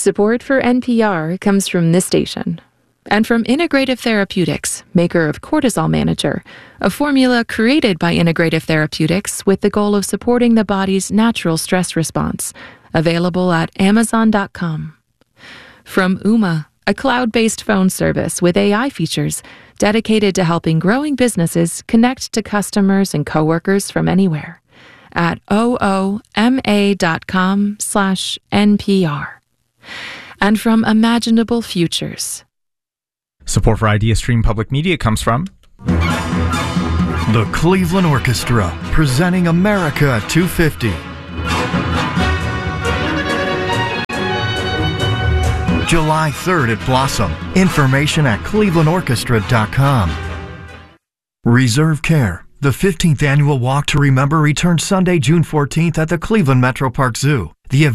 Support for NPR comes from this station and from Integrative Therapeutics, maker of Cortisol Manager, a formula created by Integrative Therapeutics with the goal of supporting the body's natural stress response, available at Amazon.com. From Ooma, a cloud-based phone service with AI features dedicated to helping growing businesses connect to customers and coworkers from anywhere at ooma.com/NPR. And from Imaginable Futures. Support for IdeaStream Public Media comes from the Cleveland Orchestra, presenting America at 250. July 3rd at Blossom. Information at clevelandorchestra.com. Reserve Care. The 15th annual Walk to Remember returns Sunday, June 14th at the Cleveland Metro Park Zoo.